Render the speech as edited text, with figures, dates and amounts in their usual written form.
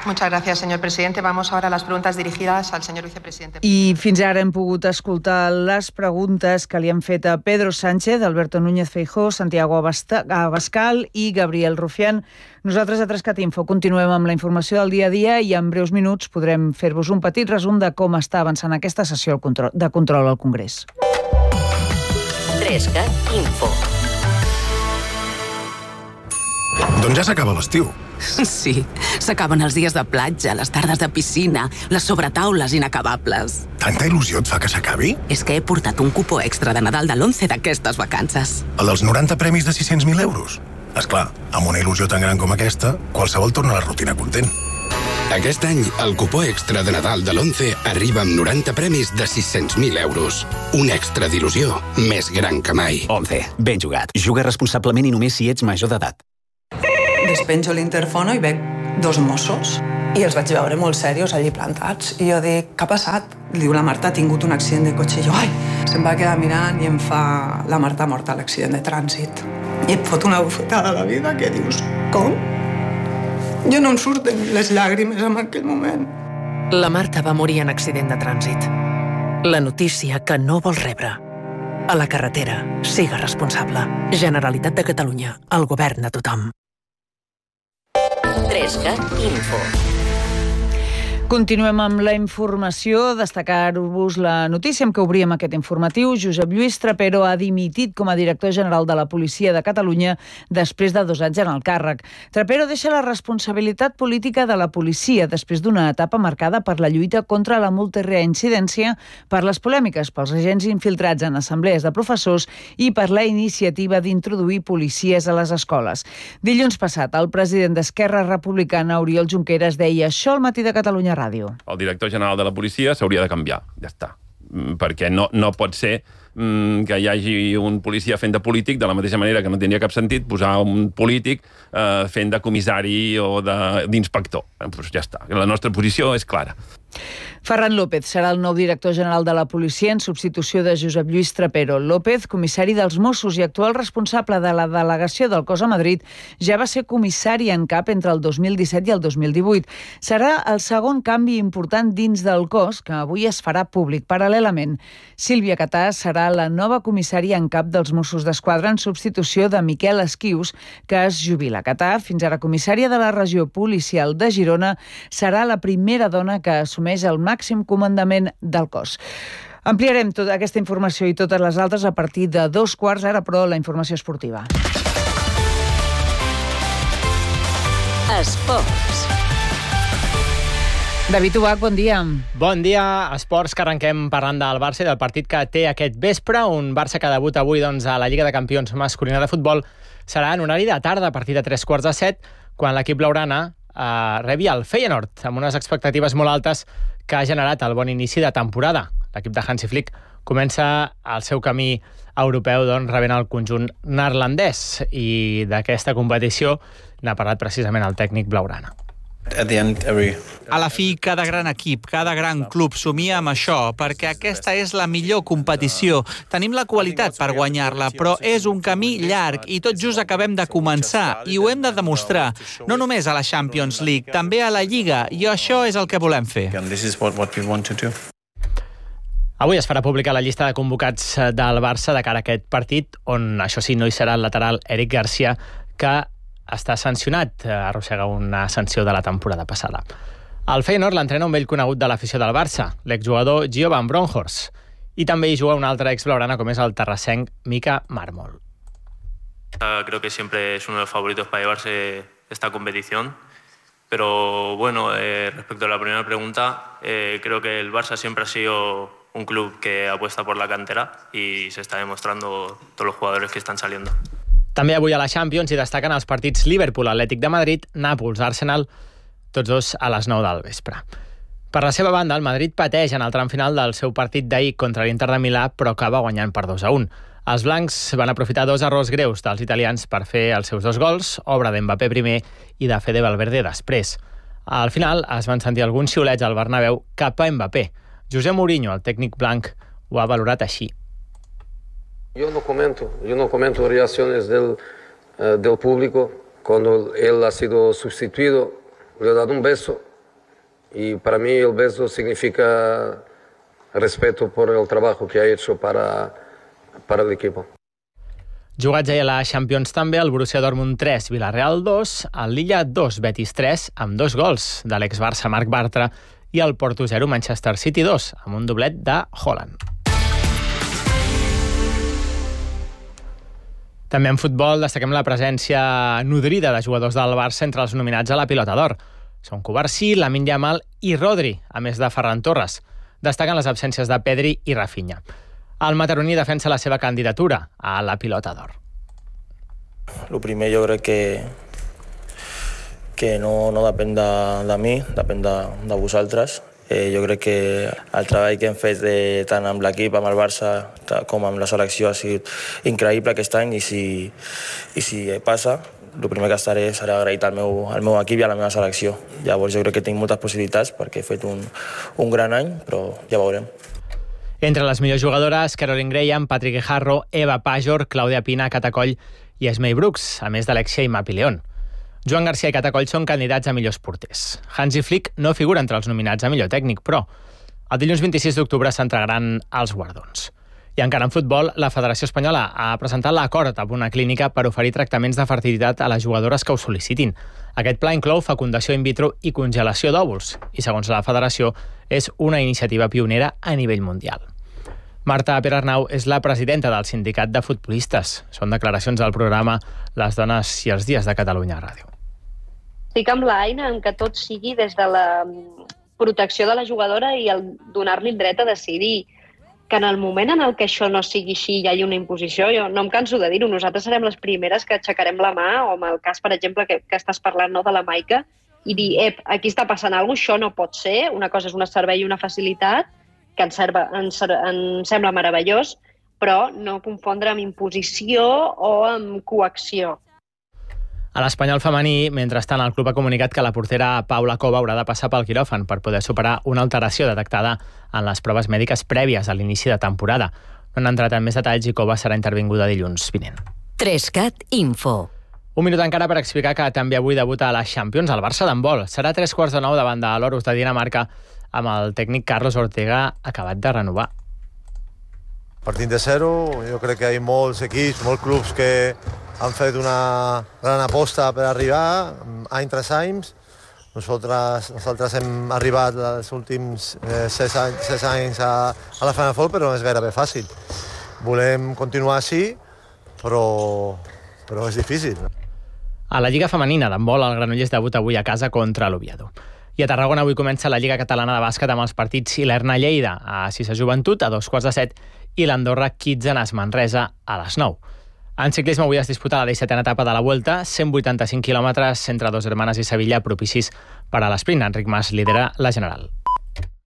Muchas gracias, señor presidente. Vamos ahora a las preguntas dirigidas al señor vicepresidente. I fins ara hem pogut escoltar les preguntes que li han fet a Pedro Sánchez, Alberto Núñez Feijóo, Santiago Abascal i Gabriel Rufián. Nosaltres a Trescat.info continuem amb la informació del dia a dia i en breus minuts podrem fer-vos un petit resum de com està avançant aquesta sessió de control al Congrés. Trescat.info. Doncs ja s'acaba l'estiu. Sí, s'acaben els dies de platja, les tardes de piscina, les sobretaules inacabables. Tanta il·lusió et fa que s'acabi? És que he portat un cupó extra de Nadal de l'11 d'aquestes vacances. El dels 90 premis de 600.000 euros? Esclar, amb una il·lusió tan gran com aquesta, qualsevol torna a la rutina content. Aquest any, el cupó extra de Nadal de l'11 arriba amb 90 premis de 600.000 euros. Un extra d'il·lusió més gran que mai. 11. Ben jugat. Juga responsablement i només si ets major d'edat. Despenjo l'interfono i veig 2 Mossos i els vaig veure molt serios allí plantats. I jo dic, què ha passat? Diu, la Marta ha tingut un accident de cotxe. I jo, ai! Se'm va quedar mirant i em fa, la Marta ha mort a l'accident de trànsit. I et fot una bufetada a la vida que dius, com? Jo no em surten les llàgrimes en aquell moment. La Marta va morir en accident de trànsit. La notícia que no vols rebre. A la carretera, siga responsable. Generalitat de Catalunya, el govern de tothom. Trescat.info. Continuem amb la informació, destacar-vos la notícia amb què obríem aquest informatiu. Josep Lluís Trapero ha dimitit com a director general de la Policia de Catalunya després de 2 anys en el càrrec. Trapero deixa la responsabilitat política de la policia després d'una etapa marcada per la lluita contra la multireincidència, per les polèmiques pels agents infiltrats en assemblees de professors i per la iniciativa d'introduir policies a les escoles. Dilluns passat, el president d'Esquerra Republicana, Oriol Junqueras, deia això al Matí de Catalunya Ràdio. El director general de la policia s'hauria de canviar, ja està. Perquè no pot ser que hi hagi un policia fent de polític, de la mateixa manera que no tindria cap sentit posar un polític fent de comissari o d'inspector. Doncs ja està. La nostra posició és clara. Ferran López serà el nou director general de la policia en substitució de Josep Lluís Trapero. López, comissari dels Mossos i actual responsable de la delegació del cos a Madrid, ja va ser comissari en cap entre el 2017 i el 2018. Serà el segon canvi important dins del cos que avui es farà públic. Paral·lelament, Sílvia Catà serà la nova comissària en cap dels Mossos d'Esquadra en substitució de Miquel Esquius, que es jubila. Catà, fins ara comissària de la regió policial de Girona, serà la primera dona que assumeix el màxim comandament del cos. Ampliarem tota aquesta informació i totes les altres a partir de 2:15, ara però la informació esportiva. Esports. David Ubach, bon dia. Bon dia, esports, que arrenquem parlant del Barça i del partit que té aquest vespre. Un Barça que debuta avui a la Lliga de Campions masculina de futbol serà en horari de tarda a partir de 7:15, quan l'equip blaugrana rebi el Feyenoord, amb unes expectatives molt altes que ha generat el bon inici de temporada. L'equip de Hansi Flick comença el seu camí europeu rebent el conjunt neerlandès, i d'aquesta competició n'ha parlat precisament el tècnic blaugrana. A la fi, cada gran equip, cada gran club somia amb això, perquè aquesta és la millor competició. Tenim la qualitat per guanyar-la, però és un camí llarg i tot just acabem de començar i ho hem de demostrar, no només a la Champions League, també a la Lliga, i això és el que volem fer. Avui es farà pública la llista de convocats del Barça de cara a aquest partit, on, això sí, no hi serà el lateral Eric Garcia, que està sancionat, arrossega una sanció de la temporada passada. El Feyenoord l'entrena un vell conegut de l'afició del Barça, l'exjugador Gio van Bronckhorst, i també hi juga un altre ex-blaugrana com és el terrassenc Mika Marmol. Creo que siempre es uno de los favoritos para llevarse esta competición, pero bueno, respecto a la primera pregunta, creo que el Barça siempre ha sido un club que apuesta por la cantera y se está demostrando todos los jugadores que están saliendo. També avui a la Champions hi destaquen els partits Liverpool-Atlètic de Madrid, Nàpols-Arsenal, tots dos a les 9 del vespre. Per la seva banda, el Madrid pateix en el tram final del seu partit d'ahir contra l'Inter de Milà, però acaba guanyant per 2-1. Els blancs van aprofitar 2 errors greus dels italians per fer els seus 2 gols, obra d'Mbappé primer i de Fede Valverde després. Al final es van sentir alguns xiulets al Bernabéu cap a Mbappé. José Mourinho, el tècnic blanc, ho ha valorat així. Yo no comento reacciones del público. Cuando él ha sido sustituido, le he dado un beso y para mí el beso significa respeto por el trabajo que ha hecho para el equipo. Jugats ahir a la Champions també, el Borussia Dortmund 3, Villarreal 2, el Lilla 2, Betis 3, amb 2 gols de l'ex-Barça Marc Bartra, i el Porto 0, Manchester City 2, amb un doblet de Haaland. També en futbol destaquem la presència nodrida de jugadors del Barça entre els nominats a la Pilota d'Or. Són Cubarsí, Lamine Yamal i Rodri, a més de Ferran Torres. Destaquen les absències de Pedri i Rafinha. El mataroní defensa la seva candidatura a la Pilota d'Or. El primer jo crec que no depèn de mi, depèn de vosaltres. Jo crec que el treball que hem fet tant amb l'equip, amb el Barça, com amb la selecció ha sigut increïble aquest any i si passa, el primer que serà agraït al meu equip i a la meva selecció. Llavors jo crec que tinc moltes possibilitats perquè he fet un gran any, però ja veurem. Entre les millors jugadores, Caroline Graham, Patrick Guijarro, Eva Pajor, Clàudia Pina, Catacoll i Esmei Brooks, a més d'Alexia i Mapi León. Joan Garcia i Catacoll són candidats a millors porters. Hansi Flick no figura entre els nominats a millor tècnic, però el dilluns 26 d'octubre s'entregaran els guardons. I encara en futbol, la Federació Espanyola ha presentat l'acord amb una clínica per oferir tractaments de fertilitat a les jugadores que ho sol·licitin. Aquest pla inclou fecundació in vitro i congelació d'òvuls, i segons la Federació és una iniciativa pionera a nivell mundial. Marta Perarnau és la presidenta del Sindicat de Futbolistes. Són declaracions del programa Les dones i els dies de Catalunya Ràdio. Estic amb l'eina en què tot sigui des de la protecció de la jugadora i el donar-li el dret a decidir. Que en el moment en el que això no sigui així hi hagi una imposició, jo no em canso de dir-ho, nosaltres serem les primeres que aixecarem la mà, o amb el cas, per exemple, que estàs parlant, no, de la Maica, i dir, aquí està passant alguna cosa, això no pot ser, una cosa és un servei i una facilitat, que ens sembla meravellós, però no confondre amb imposició o amb coacció. A l'Espanyol femení, mentrestant, el club ha comunicat que la portera Paula Cova haurà de passar pel quiròfan per poder superar una alteració detectada en les proves mèdiques prèvies a l'inici de temporada. No han entrat en més detalls i Cova serà intervinguda dilluns vinent. 3CAT Info. Un minut encara per explicar que també avui debuta a la Champions el Barça d'handbol. Serà 3:15 davant de l'Orus de Dinamarca amb el tècnic Carlos Ortega acabat de renovar. Partint de zero, jo crec que hi ha molts equips, molts clubs que han fet una gran aposta per arribar, any tras any. Nosaltres hem arribat els últims 6 anys a la Final Four, però no és gairebé fàcil. Volem continuar així, però és difícil. A la Lliga Femenina d'handbol, el Granollers debuta avui a casa contra l'Oviedo. I a Tarragona avui comença la Lliga Catalana de Bàsquet amb els partits Ilerna Lleida a 6 a Joventut a 2:15 i l'Andorra Kitzenas Manresa a les 9. En ciclisme avui es disputa la 17a etapa de la Vuelta, 185 quilòmetres entre Dos Hermanes i Sevilla, propicis per a l'esprint. Enric Mas lidera la general.